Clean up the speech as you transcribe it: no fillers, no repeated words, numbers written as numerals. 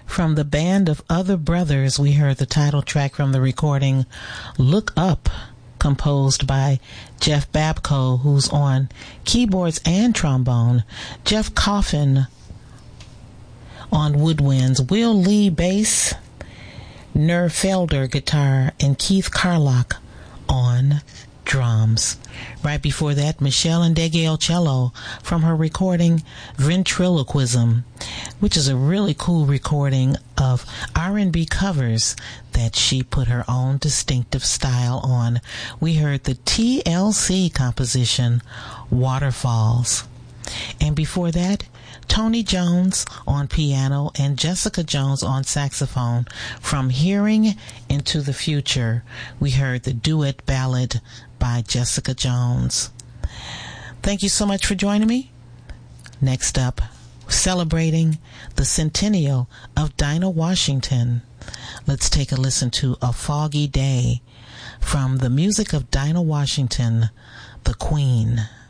From the band of Other Brothers, we heard the title track from the recording Look Up, composed by Jeff Babco, who's on keyboards and trombone, Jeff Coffin on woodwinds, Will Lee bass, Ner Felder guitar, and Keith Carlock on drums. Right before that, Michelle Ndegeocello cello from her recording Ventriloquism, which is a really cool recording of R&B covers that she put her own distinctive style on. We heard the TLC composition Waterfalls. And before that, Tony Jones on piano and Jessica Jones on saxophone. From Hearing into the Future, we heard the duet ballad by Jessica Jones. Thank you so much for joining me. Next up, celebrating the centennial of Dinah Washington, let's take a listen to A Foggy Day from the music of Dinah Washington, the Queen.